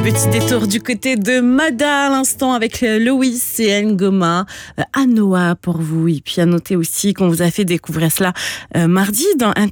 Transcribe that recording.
Petit détour du côté de Mada à l'instant avec Loïs et Ngoma, Anoa pour vous. Et puis à noter aussi qu'on vous a fait découvrir cela mardi dans un